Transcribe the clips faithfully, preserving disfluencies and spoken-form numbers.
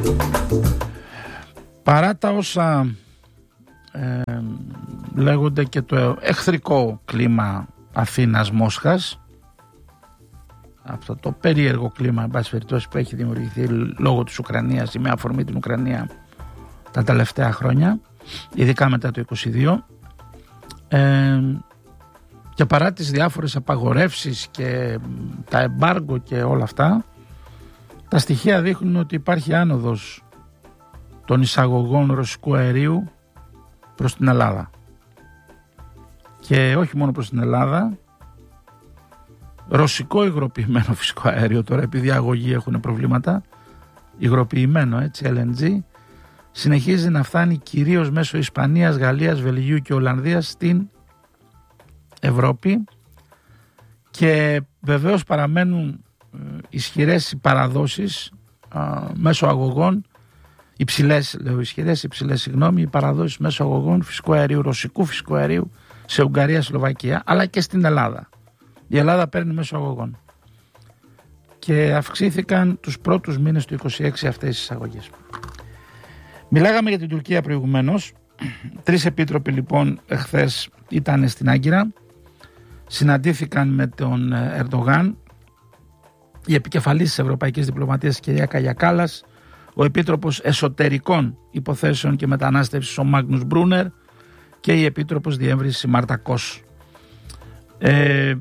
Παρά τα όσα ε, λέγονται και το εχθρικό κλίμα Αθήνας-Μόσχας, αυτό το περίεργο κλίμα εν πάση περιπτώσει που έχει δημιουργηθεί λόγω της Ουκρανίας ή με αφορμή την Ουκρανία τα τελευταία χρόνια, ειδικά μετά το είκοσι δύο, ε, και παρά τις διάφορες απαγορεύσεις και τα εμπάργκο και όλα αυτά, τα στοιχεία δείχνουν ότι υπάρχει άνοδος των εισαγωγών ρωσικού αερίου προς την Ελλάδα. Και όχι μόνο προς την Ελλάδα, ρωσικό υγροποιημένο φυσικό αέριο τώρα, επειδή οι αγωγοί έχουν προβλήματα, υγροποιημένο έτσι, ελ εν τζι, συνεχίζει να φτάνει κυρίως μέσω Ισπανίας, Γαλλίας, Βελγίου και Ολλανδίας στην Ευρώπη, και βεβαίως παραμένουν ισχυρές οι παραδόσεις α, μέσω αγωγών, υψηλές, λέω ισχυρές, υψηλές συγγνώμη, οι παραδόσεις μέσω αγωγών φυσικού αερίου, ρωσικού φυσικού αερίου σε Ουγγαρία, Σλοβακία, αλλά και στην Ελλάδα. Η Ελλάδα παίρνει μέσω αγωγών και αυξήθηκαν τους πρώτους μήνες του είκοσι έξι αυτές οι εισαγωγές. Μιλάγαμε για την Τουρκία προηγουμένως. Τρεις επίτροποι λοιπόν εχθές ήταν στην Άγκυρα, συναντήθηκαν με τον Ερντογάν, η επικεφαλής της Ευρωπαϊκής Διπλωματίας κυρία Καγιά Κάλλας, ο Επίτροπος Εσωτερικών Υποθέσεων και Μετανάστευσης ο Μάγνους Μπρούνερ και η Επίτροπος Διεύρυνσης Μάρτα Κος. Ε,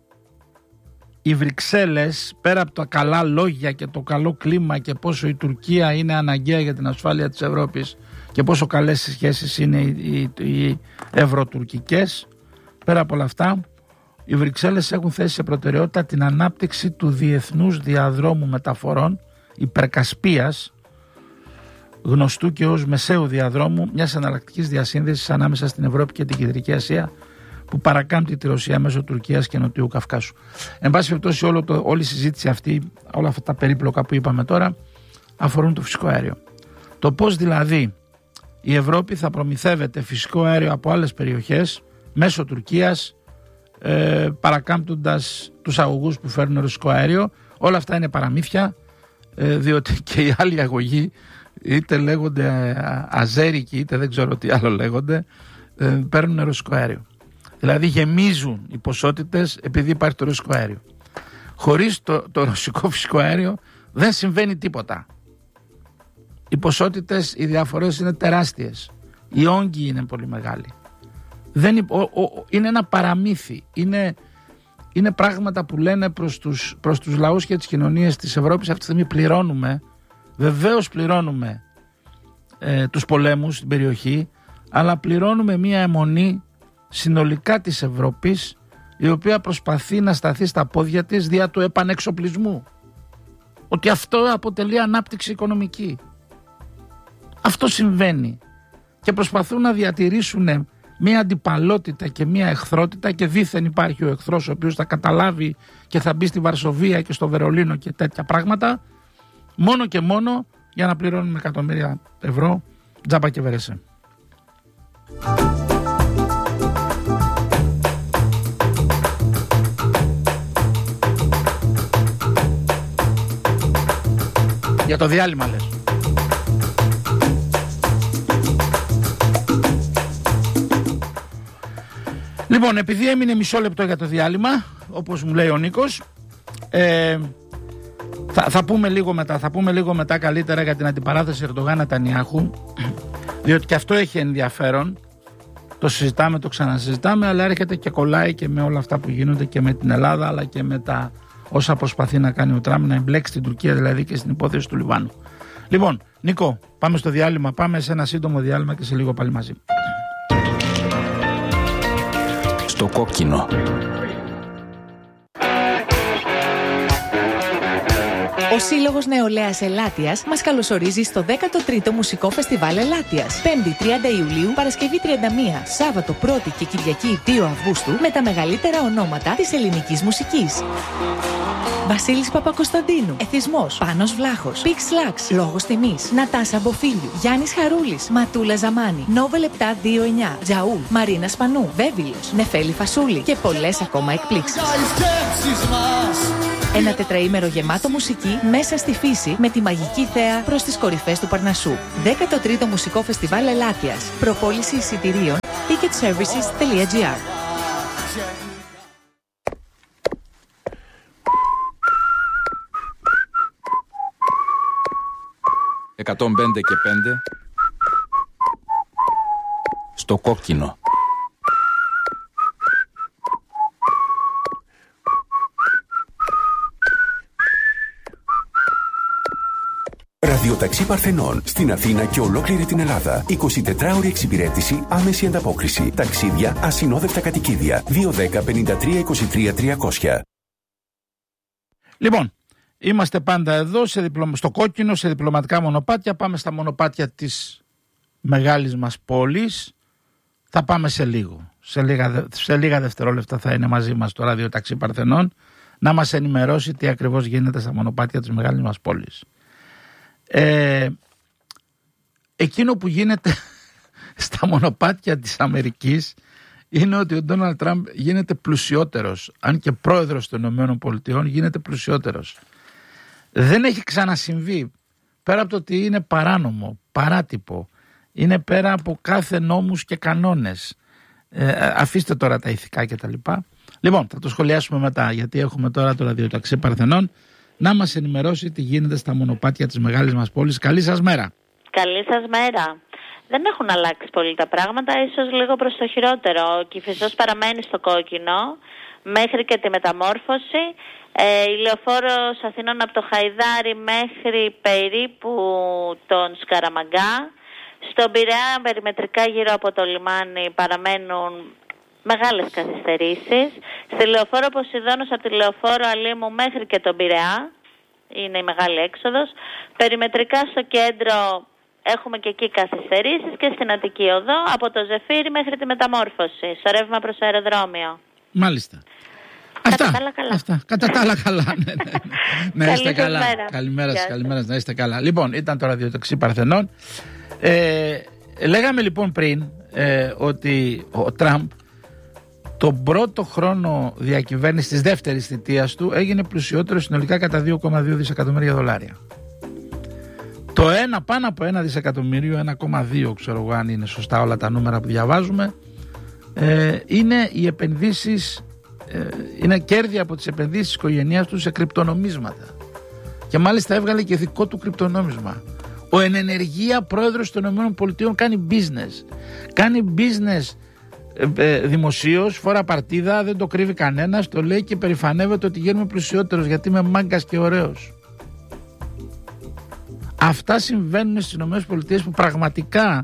οι Βρυξέλλες, πέρα από τα καλά λόγια και το καλό κλίμα και πόσο η Τουρκία είναι αναγκαία για την ασφάλεια της Ευρώπης και πόσο καλές σχέσεις είναι οι, οι, οι ευρωτουρκικές, πέρα από όλα αυτά, οι Βρυξέλλες έχουν θέσει σε προτεραιότητα την ανάπτυξη του διεθνούς διαδρόμου μεταφορών υπερκασπίας, γνωστού και ως μεσαίου διαδρόμου, μιας εναλλακτικής διασύνδεσης ανάμεσα στην Ευρώπη και την Κεντρική Ασία, που παρακάμπτει τη Ρωσία μέσω Τουρκίας και Νοτιού Καυκάσου. Εν πάση περιπτώσει, όλο το, όλη η συζήτηση αυτή, όλα αυτά τα περίπλοκα που είπαμε τώρα, αφορούν το φυσικό αέριο. Το πώς δηλαδή η Ευρώπη θα προμηθεύεται φυσικό αέριο από άλλες περιοχές μέσω Τουρκίας, ε, παρακάμπτοντας τους αγωγούς που φέρνουν ρωσικό αέριο. Όλα αυτά είναι παραμύθια, ε, διότι και οι άλλοι αγωγοί, είτε λέγονται αζέρικοι είτε δεν ξέρω τι άλλο λέγονται, ε, παίρνουν ρωσικό αέριο. Δηλαδή γεμίζουν οι ποσότητες επειδή υπάρχει το ρωσικό αέριο. Χωρίς το, το ρωσικό φυσικό αέριο δεν συμβαίνει τίποτα. Οι ποσότητες, οι διαφορές είναι τεράστιες. Οι όγκοι είναι πολύ μεγάλοι. Δεν, ο, ο, είναι ένα παραμύθι. Είναι, είναι πράγματα που λένε προς τους, προς τους λαούς και τις κοινωνίες της Ευρώπης. Αυτή τη στιγμή πληρώνουμε, βεβαίως πληρώνουμε ε, τους πολέμους στην περιοχή, αλλά πληρώνουμε μία αιμονή συνολικά της Ευρώπης, η οποία προσπαθεί να σταθεί στα πόδια της δια του επανεξοπλισμού. Ότι αυτό αποτελεί ανάπτυξη οικονομική. Αυτό συμβαίνει. Και προσπαθούν να διατηρήσουν μια αντιπαλότητα και μια εχθρότητα, και δήθεν υπάρχει ο εχθρός ο οποίος θα καταλάβει και θα μπει στη Βαρσοβία και στο Βερολίνο και τέτοια πράγματα, μόνο και μόνο για να πληρώνουμε εκατομμύρια ευρώ τζάμπα και βερεσέ. Για το διάλειμμα λες. Λοιπόν, επειδή έμεινε μισό λεπτό για το διάλειμμα, όπως μου λέει ο Νίκος, ε, θα, θα, πούμε λίγο μετά, θα πούμε λίγο μετά καλύτερα για την αντιπαράθεση Ερντογάν Νετανιάχου, διότι και αυτό έχει ενδιαφέρον. Το συζητάμε, το ξανασυζητάμε, αλλά έρχεται και κολλάει και με όλα αυτά που γίνονται και με την Ελλάδα, αλλά και με τα όσα προσπαθεί να κάνει ο Τραμπ, να εμπλέξει την Τουρκία δηλαδή και στην υπόθεση του Λιβάνου. Λοιπόν, Νίκο, πάμε στο διάλειμμα, πάμε σε ένα σύντομο διάλειμμα και σε λίγο πάλι μαζί. Στο κόκκινο. Ο Σύλλογος Νεολαίας Ελάττιας μας καλωσορίζει στο δέκατο τρίτο Μουσικό Φεστιβάλ Ελάττιας. πέμπτη τριάντα Ιουλίου, Παρασκευή τριάντα μία, Σάββατο πρώτη και Κυριακή δύο Αυγούστου, με τα μεγαλύτερα ονόματα της ελληνικής μουσικής. Βασίλης Παπακοσταντίνου, Εθισμός, Πάνος Βλάχος, Πίξ Λάξ, Λόγος Τιμής, Νατάσα Μποφίλιου, Γιάννης Χαρούλης, Ματούλα Ζαμάνη, Νόβελ επτά δύο εννιά, Τζαούλ, Μαρίνα Σπανού, Βέβυλος, Νεφέλη Φασούλη και πολλές ακόμα εκπλήξεις. Ένα τετραήμερο γεμάτο μουσική μέσα στη φύση με τη μαγική θέα προς τις κορυφές του Παρνασσού. δέκατο τρίτο Μουσικό Φεστιβάλ Ελάτιας. Προπόληση εισιτηρίων ticket services τελεία gr. εκατόν πέντε και πέντε στο κόκκινο. Ραδιοταξί Παρθενών στην Αθήνα και ολόκληρη την Ελλάδα. εικοσιτετράωρη εξυπηρέτηση, άμεση ανταπόκριση. Ταξίδια, ασυνόδευτα κατοικίδια. δύο δέκα πενήντα τρία είκοσι τρία τριακόσια. Λοιπόν, είμαστε πάντα εδώ σε διπλωμα... στο κόκκινο, σε διπλωματικά μονοπάτια. Πάμε στα μονοπάτια της μεγάλης μας πόλης. Θα πάμε σε λίγο. Σε λίγα, σε λίγα δευτερόλεπτα θα είναι μαζί μας το Ραδιοταξί Παρθενών να μας ενημερώσει τι ακριβώς γίνεται στα μονοπάτια της μεγάλης μας πόλης. Ε, εκείνο που γίνεται στα μονοπάτια της Αμερικής είναι ότι ο Ντόναλντ Τραμπ γίνεται πλουσιότερος, αν και πρόεδρος των Ηνωμένων Πολιτειών γίνεται πλουσιότερος. Δεν έχει ξανασυμβεί, πέρα από το ότι είναι παράνομο, παράτυπο, είναι πέρα από κάθε νόμους και κανόνες. Ε, αφήστε τώρα τα ηθικά και τα λοιπά. Λοιπόν, θα το σχολιάσουμε μετά, γιατί έχουμε τώρα το Ραδιοταξί Παρθενών να μας ενημερώσει τι γίνεται στα μονοπάτια της μεγάλης μας πόλης. Καλή σας μέρα. Καλή σας μέρα. Δεν έχουν αλλάξει πολύ τα πράγματα, ίσως λίγο προς το χειρότερο. Ο Κηφισός παραμένει στο κόκκινο μέχρι και τη μεταμόρφωση. Ε, η λεωφόρος Αθηνών από το Χαϊδάρι μέχρι περίπου τον Σκαραμαγκά. Στον Πειραιά περιμετρικά γύρω από το λιμάνι παραμένουν μεγάλες καθυστερήσεις. Στη λεωφόρο Ποσειδώνος από τη λεωφόρο Αλήμου μέχρι και τον Πειραιά είναι η μεγάλη έξοδος. Περιμετρικά στο κέντρο έχουμε και εκεί καθυστερήσεις και στην Αττική Οδό από το Ζεφύρι μέχρι τη μεταμόρφωση, στο ρεύμα προς το αεροδρόμιο. Μάλιστα. Κατά Αυτά, τα άλλα καλά. αυτά, κατά τα άλλα καλά. Ναι, ναι. Να είστε καλά. Μέρα. Καλημέρα σας, καλημέρα σας, να είστε καλά. Λοιπόν, ήταν το Ραδιοταξί Παρθενών. Ε, λέγαμε λοιπόν πριν ε, ότι ο Τραμπ τον πρώτο χρόνο διακυβέρνησης της δεύτερης θητείας του έγινε πλουσιότερο συνολικά κατά δύο κόμμα δύο δισεκατομμύρια δολάρια. Το ένα πάνω από ένα δισεκατομμύριο, ένα κόμμα δύο ξέρω εγώ αν είναι σωστά όλα τα νούμερα που διαβάζουμε, ε, είναι οι επενδύσεις, ε, είναι κέρδη από τις επενδύσεις της οικογένειας του σε κρυπτονομίσματα. Και μάλιστα έβγαλε και δικό του κρυπτονόμισμα. Ο εν ενεργεία πρόεδρος των ΗΠΑ κάνει business. Κάνει business ε, ε, δημοσίως, φορά παρτίδα, δεν το κρύβει κανένας, το λέει και περηφανεύεται ότι γίνουμε πλουσιότερος γιατί είμαι μάγκας και ωραίος. Αυτά συμβαίνουν στις ΗΠΑ που πραγματικά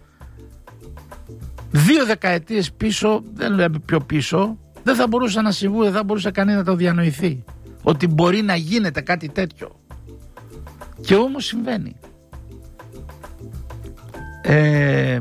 δύο δεκαετίες πίσω, δεν λέμε πιο πίσω, δεν θα μπορούσαν να συμβούν, δεν θα μπορούσε κανείς να το διανοηθεί ότι μπορεί να γίνεται κάτι τέτοιο. Και όμως συμβαίνει. Ε,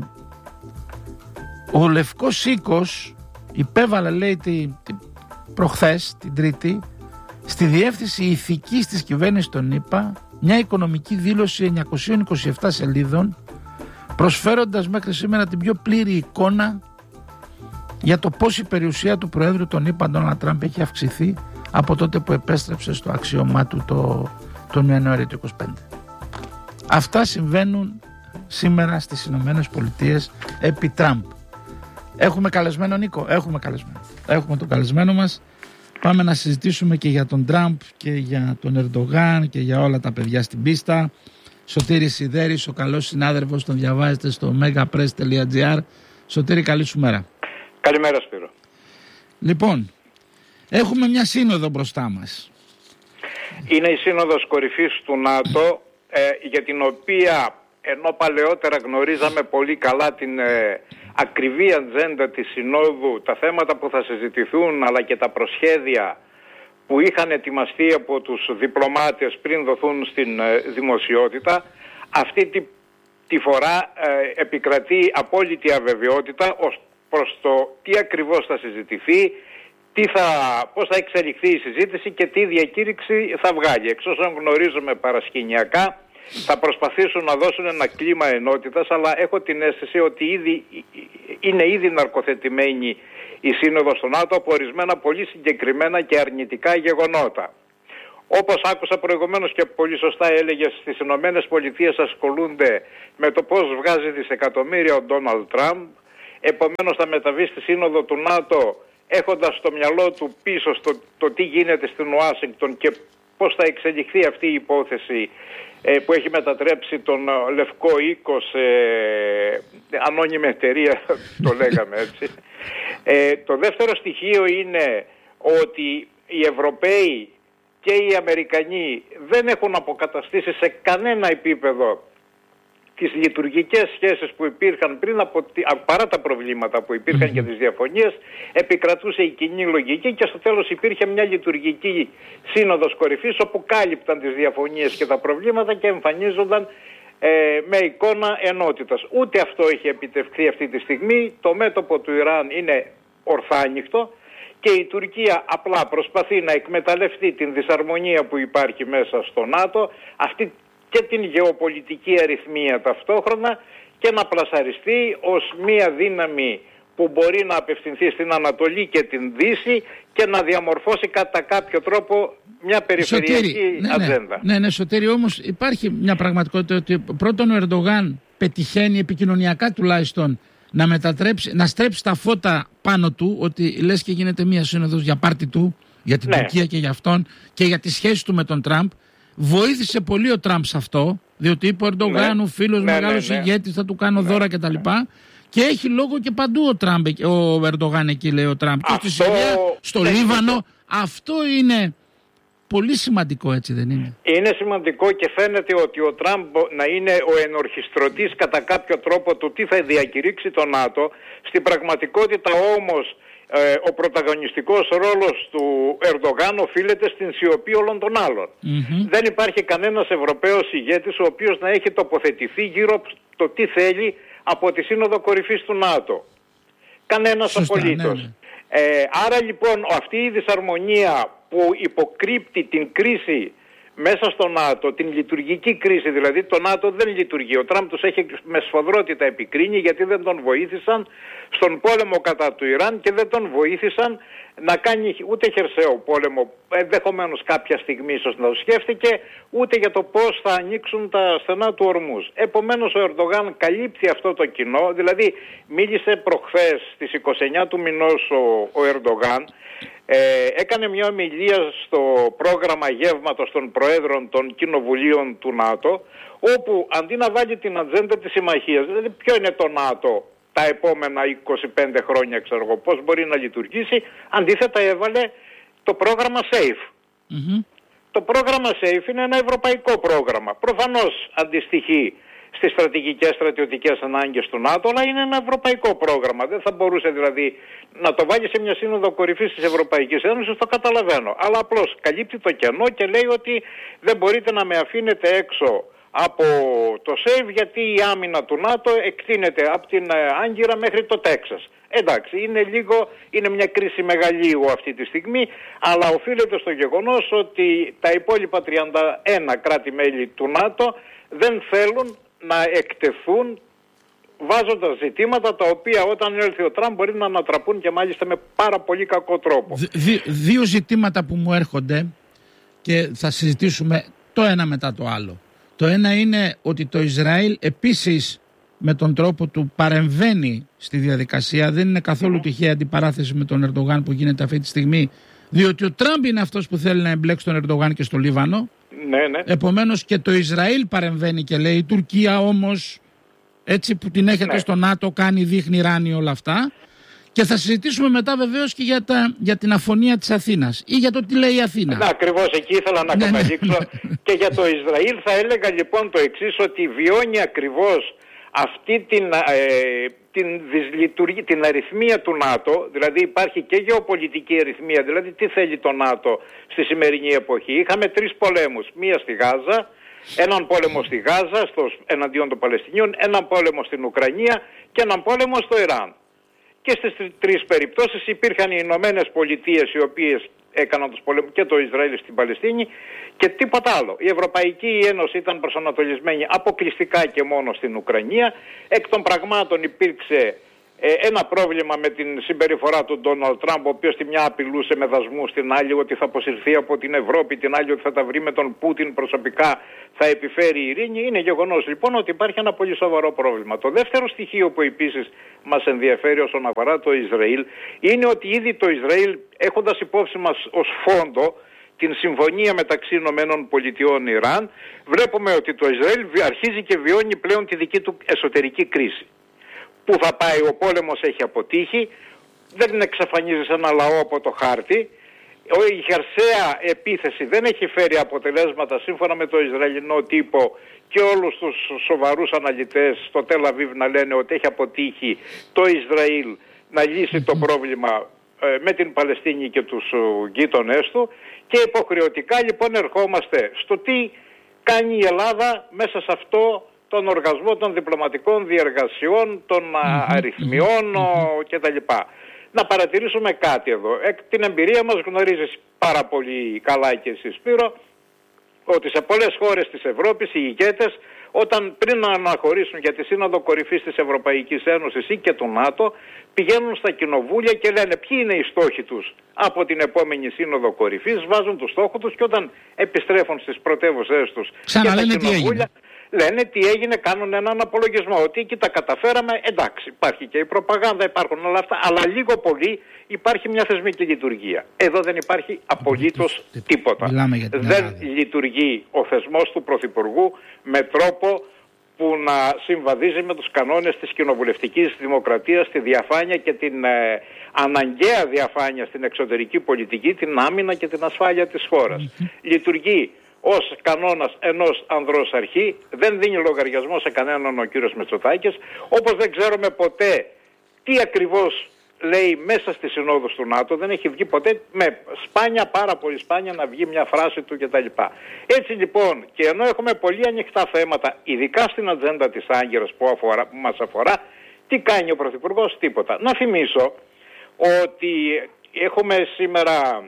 ο Λευκός Οίκος υπέβαλε, λέει, τη, τη, προχθές, την Τρίτη, στη διεύθυνση ηθικής της κυβέρνησης των ΗΠΑ μια οικονομική δήλωση εννιακόσιες είκοσι επτά σελίδων, προσφέροντας μέχρι σήμερα την πιο πλήρη εικόνα για το πώς η περιουσία του Προέδρου των ΗΠΑ, Ντόναλντ Τραμπ, έχει αυξηθεί από τότε που επέστρεψε στο αξίωμά του το, τον Ιανουάριο του είκοσι πέντε. Αυτά συμβαίνουν σήμερα στις Ηνωμένες Πολιτείες επί Τραμπ. Έχουμε καλεσμένο, Νίκο, έχουμε καλεσμένο. Έχουμε τον καλεσμένο μας. Πάμε να συζητήσουμε και για τον Τραμπ και για τον Ερντογάν και για όλα τα παιδιά στην πίστα. Σωτήρης Σιδέρης, ο καλός συνάδελφος, τον διαβάζετε στο megapress τελεία gr. Σωτήρη, καλή σου μέρα. Καλημέρα, Σπύρο. Λοιπόν, έχουμε μια σύνοδο μπροστά μας. Είναι η σύνοδος κορυφής του ΝΑΤΟ, ε, για την οποία ενώ παλαιότερα γνωρίζαμε πολύ καλά την ε, ακριβή ατζέντα της συνόδου, τα θέματα που θα συζητηθούν αλλά και τα προσχέδια που είχαν ετοιμαστεί από τους διπλωμάτες πριν δοθούν στην ε, δημοσιότητα, αυτή τη, τη φορά ε, επικρατεί απόλυτη αβεβαιότητα ως προς το τι ακριβώς θα συζητηθεί, τι θα, πώς θα εξελιχθεί η συζήτηση και τι διακήρυξη θα βγάλει. Εξ όσων γνωρίζουμε παρασκηνιακά, θα προσπαθήσουν να δώσουν ένα κλίμα ενότητας, αλλά έχω την αίσθηση ότι ήδη, είναι ήδη ναρκοθετημένη η Σύνοδος στο ΝΑΤΟ από ορισμένα πολύ συγκεκριμένα και αρνητικά γεγονότα. Όπως άκουσα προηγουμένως και πολύ σωστά έλεγε, στις Ηνωμένες Πολιτείες ασχολούνται με το πώς βγάζει δισεκατομμύρια ο Ντόναλντ Τραμπ. Επομένως θα μεταβεί στη σύνοδο του ΝΑΤΟ έχοντας στο μυαλό του πίσω στο το τι γίνεται στην Ουάσιγκτον και πώς θα εξελιχθεί αυτή η υπόθεση ε, που έχει μετατρέψει τον ε, Λευκό Οίκο σε ε, ανώνυμη εταιρεία, το λέγαμε έτσι. Ε, το δεύτερο στοιχείο είναι ότι οι Ευρωπαίοι και οι Αμερικανοί δεν έχουν αποκαταστήσει σε κανένα επίπεδο τις λειτουργικές σχέσεις που υπήρχαν πριν από, παρά τα προβλήματα που υπήρχαν και τις διαφωνίες, επικρατούσε η κοινή λογική και στο τέλος υπήρχε μια λειτουργική σύνοδος κορυφής όπου κάλυπταν τις διαφωνίες και τα προβλήματα και εμφανίζονταν ε, με εικόνα ενότητας. Ούτε αυτό έχει επιτευχθεί αυτή τη στιγμή. Το μέτωπο του Ιράν είναι ορθάνυχτο και η Τουρκία απλά προσπαθεί να εκμεταλλευτεί την δυσαρμονία που υπάρχει μέσα στο ΝΑΤΟ, αυτή και την γεωπολιτική αριθμία ταυτόχρονα, και να πλασαριστεί ως μία δύναμη που μπορεί να απευθυνθεί στην Ανατολή και την Δύση και να διαμορφώσει κατά κάποιο τρόπο μια περιφερειακή Σωτήρη, ναι, ατζέντα. Ναι, ναι, ναι, Σωτήρη, όμως υπάρχει μια πραγματικότητα ότι πρώτον ο Ερντογάν πετυχαίνει επικοινωνιακά τουλάχιστον να μετατρέψει, να στρέψει τα φώτα πάνω του, ότι λες και γίνεται μια σύνοδος για πάρτι του, για την ναι. Τουρκία και για αυτόν και για τις σχέσεις του με τον Τραμπ. Βοήθησε πολύ ο Τραμπ σε αυτό, διότι είπε ο Ερντογάν, ναι, ο φίλος ναι, μεγάλος ναι, ναι. ηγέτης, θα του κάνω ναι, δώρα κτλ. Ναι. Και έχει λόγο και παντού ο, Τραμπ, ο Ερντογάν εκεί, λέει ο Τραμπ. Αυτό... Και στη Συρία, στο ναι, Λίβανο. Ναι. Αυτό είναι πολύ σημαντικό, έτσι δεν είναι? Είναι σημαντικό και φαίνεται ότι ο Τραμπ να είναι ο ενορχιστρωτής κατά κάποιο τρόπο του τι θα διακηρύξει το ΝΑΤΟ. Στην πραγματικότητα όμως Ε, ο πρωταγωνιστικός ρόλος του Ερντογάν οφείλεται στην σιωπή όλων των άλλων. Mm-hmm. Δεν υπάρχει κανένας Ευρωπαίος ηγέτης ο οποίος να έχει τοποθετηθεί γύρω από το τι θέλει από τη Σύνοδο Κορυφής του ΝΑΤΟ. Κανένας Σωστά, απολύτως. Ναι, ναι. Ε, άρα λοιπόν αυτή η δυσαρμονία που υποκρύπτει την κρίση μέσα στο ΝΑΤΟ, την λειτουργική κρίση δηλαδή, το ΝΑΤΟ δεν λειτουργεί. Ο Τραμπ τους έχει με σφοδρότητα επικρίνει γιατί δεν τον βοήθησαν στον πόλεμο κατά του Ιράν και δεν τον βοήθησαν να κάνει ούτε χερσαίο πόλεμο, ενδεχομένως κάποια στιγμή ίσως να το σκέφτηκε, ούτε για το πώς θα ανοίξουν τα στενά του Ορμούζ. Επομένως ο Ερντογάν καλύπτει αυτό το κοινό, δηλαδή μίλησε προχθές στις είκοσι εννέα του μηνός ο, ο Ερντογάν, Ε, έκανε μια ομιλία στο πρόγραμμα γεύματος των Προέδρων των Κοινοβουλίων του ΝΑΤΟ, όπου αντί να βάλει την ατζέντα της συμμαχίας, δηλαδή ποιο είναι το ΝΑΤΟ τα επόμενα είκοσι πέντε χρόνια, ξέρω εγώ, πώς μπορεί να λειτουργήσει, αντίθετα έβαλε το πρόγραμμα SAFE. Mm-hmm. Το πρόγραμμα SAFE είναι ένα ευρωπαϊκό πρόγραμμα. Προφανώς αντιστοιχεί στις στρατηγικές στρατιωτικές ανάγκες του ΝΑΤΟ, αλλά είναι ένα ευρωπαϊκό πρόγραμμα. Δεν θα μπορούσε δηλαδή να το βάλει σε μια σύνοδο κορυφής της Ευρωπαϊκής Ένωσης, το καταλαβαίνω. Αλλά απλώς καλύπτει το κενό και λέει ότι δεν μπορείτε να με αφήνετε έξω από το ΣΕΙΒ γιατί η άμυνα του ΝΑΤΟ εκτείνεται από την Άγκυρα μέχρι το Τέξας. Εντάξει, είναι λίγο, είναι μια κρίση μεγαλείου αυτή τη στιγμή, αλλά οφείλεται στο γεγονός ότι τα υπόλοιπα τριάντα ένα κράτη-μέλη του ΝΑΤΟ δεν θέλουν να εκτεθούν βάζοντας ζητήματα τα οποία όταν έλθει ο Τραμπ μπορεί να ανατραπούν και μάλιστα με πάρα πολύ κακό τρόπο. Δι, δύο ζητήματα που μου έρχονται και θα συζητήσουμε το ένα μετά το άλλο. Το ένα είναι ότι το Ισραήλ επίσης με τον τρόπο του παρεμβαίνει στη διαδικασία. Δεν είναι καθόλου mm. τυχαία αντιπαράθεση με τον Ερντογάν που γίνεται αυτή τη στιγμή, διότι ο Τραμπ είναι αυτός που θέλει να εμπλέξει τον Ερντογάν και στο Λίβανο. Ναι, ναι. Επομένως και το Ισραήλ παρεμβαίνει και λέει η Τουρκία όμως, έτσι που την έχετε ναι. στο ΝΑΤΟ, κάνει, δείχνει, ράνει όλα αυτά. Και θα συζητήσουμε μετά βεβαίως και για, τα, για την αφωνία της Αθήνας ή για το τι λέει η Αθήνα. Να, ακριβώς εκεί ήθελα να ναι, καταλήξω. Ναι. Και για το Ισραήλ θα έλεγα λοιπόν το εξής, ότι βιώνει ακριβώς αυτή την, ε, την, δυσλειτουργία, την αριθμία του ΝΑΤΟ, δηλαδή υπάρχει και γεωπολιτική αριθμία, δηλαδή τι θέλει το ΝΑΤΟ στη σημερινή εποχή. Είχαμε τρεις πολέμους, μία στη Γάζα, έναν πόλεμο στη Γάζα στο, εναντίον των Παλαιστινίων, έναν πόλεμο στην Ουκρανία και έναν πόλεμο στο Ιράν. Και στις τρεις περιπτώσεις υπήρχαν οι Ηνωμένες Πολιτείες οι οποίες έκαναν τους πολέμους και το Ισραήλ στην Παλαιστίνη και τίποτα άλλο. Η Ευρωπαϊκή Ένωση ήταν προσανατολισμένη αποκλειστικά και μόνο στην Ουκρανία. Εκ των πραγμάτων υπήρξε Ε, ένα πρόβλημα με την συμπεριφορά του Ντόναλντ Τραμπ, ο οποίος τη μια απειλούσε με δασμούς, την άλλη ότι θα αποσυρθεί από την Ευρώπη, την άλλη ότι θα τα βρει με τον Πούτιν προσωπικά, θα επιφέρει ειρήνη. Είναι γεγονός λοιπόν ότι υπάρχει ένα πολύ σοβαρό πρόβλημα. Το δεύτερο στοιχείο που επίσης μας ενδιαφέρει όσον αφορά το Ισραήλ είναι ότι ήδη το Ισραήλ, έχοντας υπόψη μας ως φόντο την συμφωνία μεταξύ Ηνωμένων Πολιτειών Ιράν, βλέπουμε ότι το Ισραήλ αρχίζει και βιώνει πλέον τη δική του εσωτερική κρίση. Πού θα πάει, ο πόλεμος έχει αποτύχει, δεν εξαφανίζει ένα λαό από το χάρτη, η χερσαία επίθεση δεν έχει φέρει αποτελέσματα σύμφωνα με το Ισραηλινό τύπο και όλους τους σοβαρούς αναλυτές στο Τελ Αβίβ να λένε ότι έχει αποτύχει το Ισραήλ να λύσει το πρόβλημα ε, με την Παλαιστίνη και τους ε, γείτονές του, και υποχρεωτικά λοιπόν ερχόμαστε στο τι κάνει η Ελλάδα μέσα σε αυτό τον οργασμό των διπλωματικών διεργασιών, των mm-hmm. αριθμιών mm-hmm. κτλ. Να παρατηρήσουμε κάτι εδώ. Εκ την εμπειρία μας γνωρίζεις πάρα πολύ καλά και εσύ, Σπύρο, ότι σε πολλές χώρες της Ευρώπης οι ηγέτες, όταν πριν να αναχωρήσουν για τη Σύνοδο Κορυφής της Ευρωπαϊκής Ένωσης ή και του ΝΑΤΟ, πηγαίνουν στα κοινοβούλια και λένε ποιοι είναι οι στόχοι τους από την επόμενη Σύνοδο Κορυφής, βάζουν τους στόχους τους και όταν επιστρέφουν στις πρωτεύουσες τους και τα κοινοβούλια, λένε τι έγινε, κάνουν έναν απολογισμό. Ότι εκεί τα καταφέραμε, εντάξει, υπάρχει και η προπαγάνδα, υπάρχουν όλα αυτά, αλλά λίγο πολύ υπάρχει μια θεσμική λειτουργία. Εδώ δεν υπάρχει απολύτως τίποτα. Δεν λειτουργεί ο θεσμός του Πρωθυπουργού με τρόπο που να συμβαδίζει με τους κανόνες της κοινοβουλευτικής δημοκρατίας, τη διαφάνεια και την ε, αναγκαία διαφάνεια στην εξωτερική πολιτική, την άμυνα και την ασφάλεια της χώρας. Mm-hmm. Λειτουργεί ως κανόνας ενός ανδρός αρχή, δεν δίνει λογαριασμό σε κανέναν ο κύριος Μητσοτάκης, όπως δεν ξέρουμε ποτέ τι ακριβώς λέει μέσα στις συνόδους του ΝΑΤΟ, δεν έχει βγει ποτέ, με σπάνια, πάρα πολύ σπάνια να βγει μια φράση του κτλ. Έτσι λοιπόν, και ενώ έχουμε πολύ ανοιχτά θέματα, ειδικά στην ατζέντα της Άγκυρας που, αφορά, που μας αφορά, τι κάνει ο Πρωθυπουργός? Τίποτα. Να θυμίσω ότι έχουμε σήμερα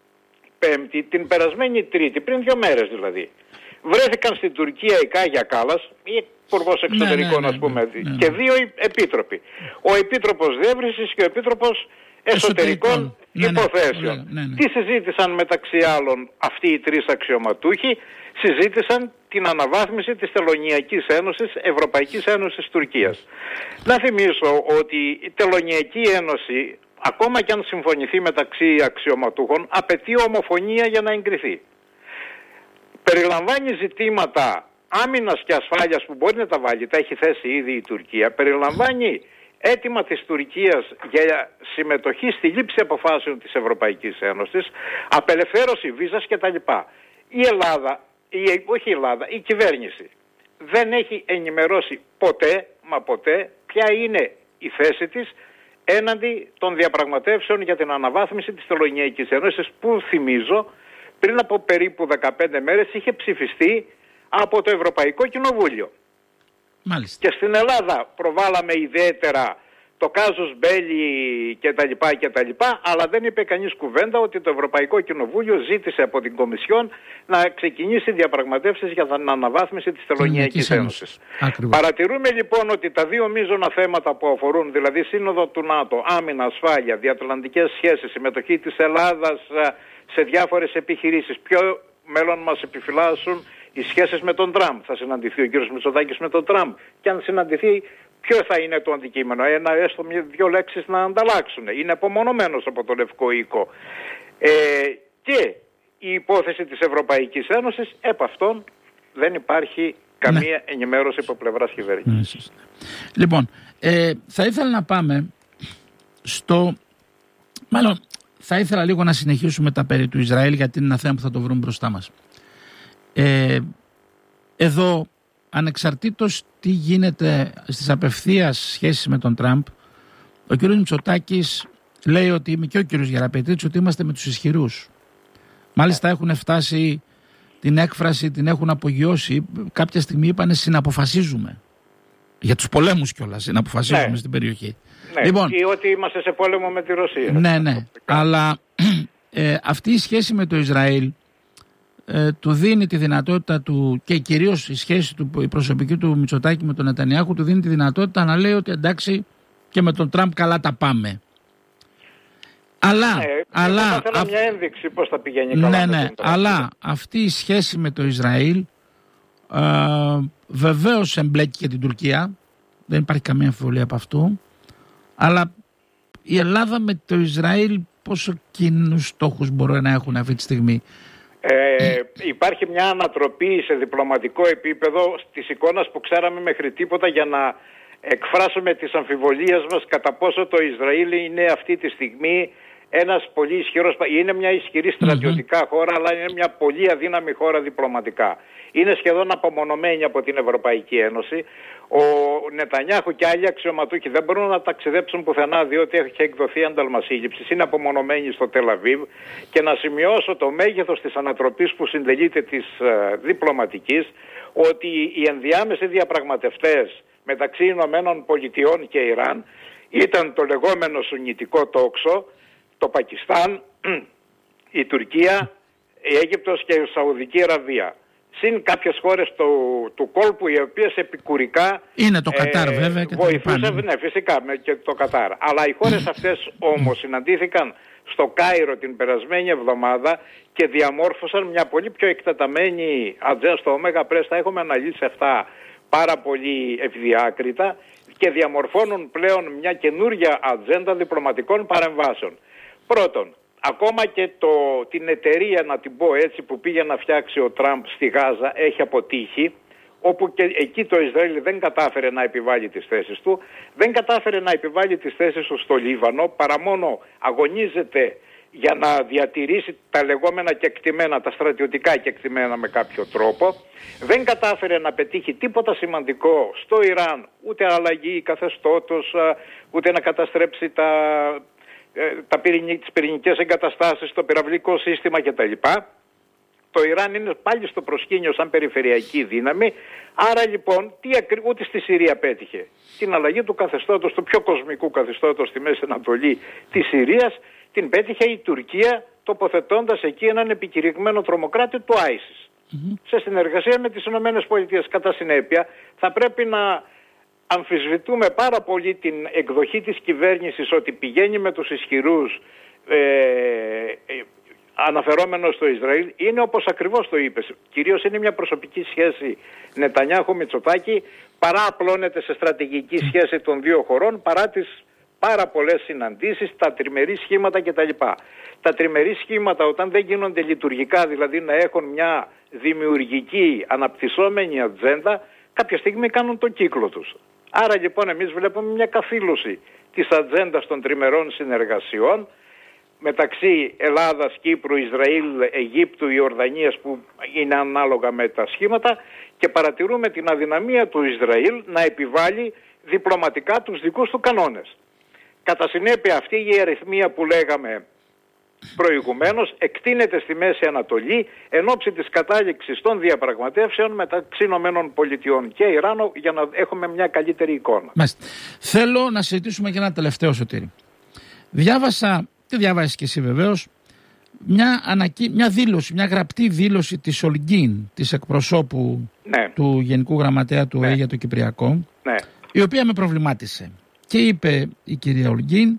Πέμπτη, την περασμένη Τρίτη, πριν δύο μέρες δηλαδή, βρέθηκαν στην Τουρκία η Κάγια Κάλλας, η Υπουργός Εξωτερικών, ναι, ναι, ναι, ας πούμε, ναι, ναι, ναι. και δύο επίτροποι. Ο Επίτροπος Διεύρυνσης και ο Επίτροπος Εσωτερικών ναι, Υποθέσεων. Ναι, ναι, ναι. Τι συζήτησαν μεταξύ άλλων αυτοί οι τρεις αξιωματούχοι? Συζήτησαν την αναβάθμιση της Τελωνειακής Ένωσης, Ευρωπαϊκής Ένωσης Τουρκίας. Να θυμίσω ότι η Τελωνειακή Ένωση, ακόμα και αν συμφωνηθεί μεταξύ αξιωματούχων, απαιτεί ομοφωνία για να εγκριθεί. Περιλαμβάνει ζητήματα άμυνας και ασφάλειας που μπορεί να τα βάλει, τα έχει θέσει ήδη η Τουρκία. Περιλαμβάνει αίτημα της Τουρκίας για συμμετοχή στη λήψη αποφάσεων της Ευρωπαϊκής Ένωσης, απελευθέρωση βίζας κτλ. Η Ελλάδα, η, όχι η Ελλάδα, η κυβέρνηση δεν έχει ενημερώσει ποτέ, μα ποτέ, ποια είναι η θέση της έναντι των διαπραγματεύσεων για την αναβάθμιση της Τελωνειακής Ένωσης, που θυμίζω πριν από περίπου δεκαπέντε μέρες είχε ψηφιστεί από το Ευρωπαϊκό Κοινοβούλιο. Μάλιστα. Και στην Ελλάδα προβάλαμε ιδιαίτερα το κάζους μπέλι κτλ, κτλ, αλλά δεν είπε κανείς κουβέντα ότι το Ευρωπαϊκό Κοινοβούλιο ζήτησε από την Κομισιόν να ξεκινήσει διαπραγματεύσεις για την αναβάθμιση της Τελωνειακής Ένωσης. Παρατηρούμε λοιπόν ότι τα δύο μείζωνα θέματα που αφορούν, δηλαδή Σύνοδο του ΝΑΤΟ, άμυνα, ασφάλεια, διατλαντικές σχέσεις, συμμετοχή της Ελλάδας σε διάφορες επιχειρήσεις, ποιο μέλλον μας επιφυλάσσουν οι σχέσεις με τον Τραμπ. Θα συναντηθεί ο κύριος Μητσοτάκης με τον Τραμπ, και αν συναντηθεί, ποιο θα είναι το αντικείμενο? Ένα, έστω δύο λέξεις να ανταλλάξουν. Είναι απομονωμένος από το Λευκό Οίκο. Ε, και η υπόθεση της Ευρωπαϊκής Ένωσης, επ' αυτόν δεν υπάρχει καμία ναι. ενημέρωση από πλευράς κυβέρνησης. Ναι, λοιπόν, ε, θα ήθελα να πάμε στο... Μάλλον θα ήθελα λίγο να συνεχίσουμε τα περί του Ισραήλ, γιατί είναι ένα θέμα που θα το βρούμε μπροστά μας. Ε, εδώ, ανεξαρτήτως τι γίνεται στις απευθείας σχέσεις με τον Τραμπ, ο κύριος Μητσοτάκης λέει ότι, είμαι και ο κύριος Γεραπετρίτης, ότι είμαστε με τους ισχυρούς. Μάλιστα έχουν φτάσει την έκφραση, την έχουν απογειώσει. Κάποια στιγμή είπανε συναποφασίζουμε. Για τους πολέμους κιόλας, συναποφασίζουμε ναι. στην περιοχή. Ναι, λοιπόν, ή ότι είμαστε σε πόλεμο με τη Ρωσία. Ναι, ναι. Αλλά ε, αυτή η σχέση με το Ισραήλ ε, του δίνει τη δυνατότητα του, και κυρίως η σχέση του, η προσωπική του Μητσοτάκη με τον Νετανιάχου, του δίνει τη δυνατότητα να λέει ότι εντάξει, και με τον Τραμπ καλά τα πάμε. Αλλά, ναι, αλλά θα ήθελα α... μια ένδειξη πώς θα πηγαίνει καλά. Ναι, με ναι, τον Τραμπ. αλλά αυτή η σχέση με το Ισραήλ ε, βεβαίως εμπλέκει και την Τουρκία. Δεν υπάρχει καμία αμφιβολία από αυτού. Αλλά η Ελλάδα με το Ισραήλ πόσο κοινούς στόχους μπορεί να έχουν αυτή τη στιγμή? Ε, υπάρχει μια ανατροπή σε διπλωματικό επίπεδο της εικόνας που ξέραμε μέχρι τίποτα, για να εκφράσουμε τις αμφιβολίες μας κατά πόσο το Ισραήλ είναι αυτή τη στιγμή ένας πολύ ισχυρός, είναι μια ισχυρή στρατιωτικά mm-hmm. χώρα, αλλά είναι μια πολύ αδύναμη χώρα διπλωματικά. Είναι σχεδόν απομονωμένη από την Ευρωπαϊκή Ένωση. Ο Νετανιάχου και άλλοι αξιωματούχοι δεν μπορούν να ταξιδέψουν πουθενά, διότι έχει εκδοθεί ένταλμα σύλληψης, είναι απομονωμένοι στο Τελ-Αβίβ. Και να σημειώσω το μέγεθος της ανατροπής που συντελείται της ε, διπλωματικής, ότι οι ενδιάμεσοι διαπραγματευτές μεταξύ Ηνωμένων Πολιτειών και Ιράν ήταν το λεγόμενο σουννιτικό τόξο, το Πακιστάν, η Τουρκία, η Αίγυπτος και η Σαουδική Αραβία. Συν κάποιες χώρες του, του κόλπου, οι οποίες επικουρικά είναι το Κατάρ, ε, βέβαια, και βοηθούσαν, ναι, φυσικά, και το Κατάρ. Αλλά οι χώρες αυτές όμως συναντήθηκαν στο Κάιρο την περασμένη εβδομάδα και διαμόρφωσαν μια πολύ πιο εκτεταμένη ατζέντα στο Ωμέγα Πρέσ. Τα έχουμε αναλύσει αυτά πάρα πολύ ευδιάκριτα και διαμορφώνουν πλέον μια καινούργια ατζέντα διπλωματικών παρεμβάσεων. Πρώτον, ακόμα και το, την εταιρεία, να την πω έτσι, που πήγε να φτιάξει ο Τραμπ στη Γάζα έχει αποτύχει, όπου και εκεί το Ισραήλ δεν κατάφερε να επιβάλλει τις θέσεις του, δεν κατάφερε να επιβάλλει τις θέσεις του στο Λίβανο, παρά μόνο αγωνίζεται για να διατηρήσει τα λεγόμενα κεκτημένα, τα στρατιωτικά κεκτημένα με κάποιο τρόπο. Δεν κατάφερε να πετύχει τίποτα σημαντικό στο Ιράν, ούτε αλλαγή καθεστώτος, ούτε να καταστρέψει τα, τα πυρηνι, τις πυρηνικές εγκαταστάσεις, το πυραυλικό σύστημα κτλ. Το Ιράν είναι πάλι στο προσκήνιο σαν περιφερειακή δύναμη. Άρα λοιπόν, τι ακρι... ούτε στη Συρία πέτυχε. Την αλλαγή του καθεστώτος, του πιο κοσμικού καθεστώτος στη Μέση Ανατολή της Συρίας, την πέτυχε η Τουρκία, τοποθετώντας εκεί έναν επικηρυγμένο τρομοκράτη του άισις. Mm-hmm. Σε συνεργασία με τις Ηνωμένες Πολιτείες. Κατά συνέπεια, θα πρέπει να αμφισβητούμε πάρα πολύ την εκδοχή της κυβέρνησης ότι πηγαίνει με τους ισχυρούς, ε, ε, αναφερόμενος στο Ισραήλ. Είναι όπως ακριβώς το είπες. Κυρίως είναι μια προσωπική σχέση Νετανιάχου-Μητσοτάκη, παρά απλώνεται σε στρατηγική σχέση των δύο χωρών, παρά τις πάρα πολλές συναντήσεις, τα τριμερή σχήματα κτλ. Τα τριμερή σχήματα, όταν δεν γίνονται λειτουργικά, δηλαδή να έχουν μια δημιουργική, αναπτυσσόμενη ατζέντα, κάποια στιγμή κάνουν το κύκλο τους. Άρα λοιπόν εμείς βλέπουμε μια καθήλωση της ατζέντας των τριμερών συνεργασιών μεταξύ Ελλάδας, Κύπρου, Ισραήλ, Αιγύπτου, Ιορδανίας, που είναι ανάλογα με τα σχήματα, και παρατηρούμε την αδυναμία του Ισραήλ να επιβάλλει διπλωματικά τους δικούς του κανόνες. Κατά συνέπεια, αυτή η αριθμία που λέγαμε προηγουμένως εκτείνεται στη Μέση Ανατολή εν ώψη της κατάληξης των διαπραγματεύσεων μεταξύ Ηνωμένων Πολιτειών και Ιράν, για να έχουμε μια καλύτερη εικόνα. Μάλιστα. Θέλω να συζητήσουμε και ένα τελευταίο, Σωτήρη. Διάβασα, τι διάβασες και εσύ βεβαίως, μια, ανακοι... μια δήλωση, μια γραπτή δήλωση της Ολγκίν, της εκπροσώπου, ναι, του Γενικού Γραμματέα του ΟΕ, ναι, για το Κυπριακό, ναι, η οποία με προβλημάτισε. Και είπε η κυρία Ολγκίν,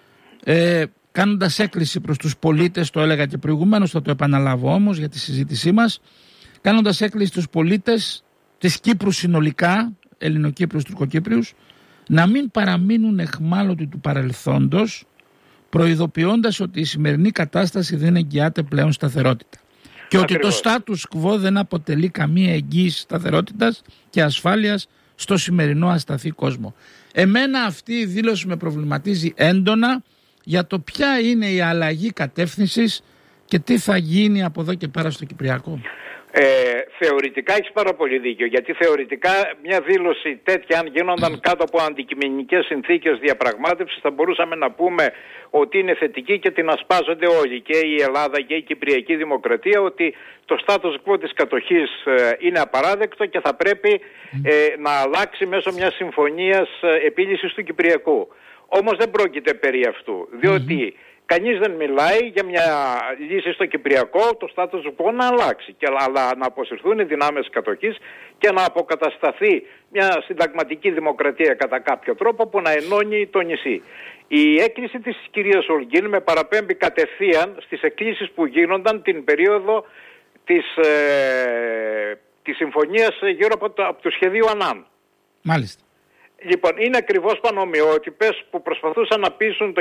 ε, κάνοντας έκκληση προς τους πολίτες, το έλεγα και προηγουμένως, θα το επαναλάβω όμως για τη συζήτησή μας, κάνοντας έκκληση στους πολίτες της Κύπρου συνολικά, Ελληνοκύπριους, Τουρκοκύπριους, να μην παραμείνουν εχμάλωτοι του παρελθόντος, προειδοποιώντας ότι η σημερινή κατάσταση δεν εγγυάται πλέον σταθερότητα. Και ακριβώς ότι το status quo δεν αποτελεί καμία εγγύηση σταθερότητας και ασφάλειας στο σημερινό ασταθή κόσμο. Εμένα αυτή η δήλωση με προβληματίζει έντονα για το ποια είναι η αλλαγή κατεύθυνσης και τι θα γίνει από εδώ και πέρα στο Κυπριακό. Ε, θεωρητικά έχεις πάρα πολύ δίκιο, γιατί θεωρητικά μια δήλωση τέτοια, αν γίνονταν κάτω από αντικειμενικές συνθήκες διαπραγμάτευσης, θα μπορούσαμε να πούμε ότι είναι θετική και την ασπάζονται όλοι, και η Ελλάδα και η Κυπριακή Δημοκρατία, ότι το status quo της κατοχής ε, είναι απαράδεκτο και θα πρέπει ε, να αλλάξει μέσω μιας συμφωνίας ε, επίλυσης του Κυπριακού. Όμως δεν πρόκειται περί αυτού, διότι Κανείς δεν μιλάει για μια λύση στο Κυπριακό, το status quo να αλλάξει, και, αλλά να αποσυρθούν οι δυνάμεις κατοχής και να αποκατασταθεί μια συνταγματική δημοκρατία κατά κάποιο τρόπο που να ενώνει το νησί. Η έκκληση της κυρίας Ολγκίν με παραπέμπει κατευθείαν στις εκκλήσεις που γίνονταν την περίοδο της, ε, της συμφωνίας γύρω από το, από το σχεδίο Ανάν. Μάλιστα. Λοιπόν, είναι ακριβώς πανομοιότυπες που προσπαθούσαν να πείσουν το